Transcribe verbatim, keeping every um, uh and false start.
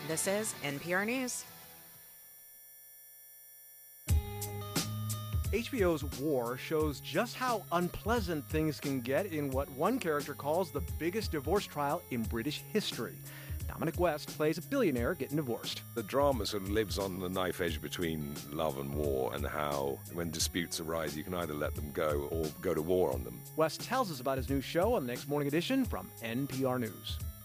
This is N P R News. H B O's War shows just how unpleasant things can get in what one character calls the biggest divorce trial in British history. Dominic West plays a billionaire getting divorced. The drama sort of lives on the knife edge between love and war, and how when disputes arise, you can either let them go or go to war on them. West tells us about his new show on the next Morning Edition from N P R News.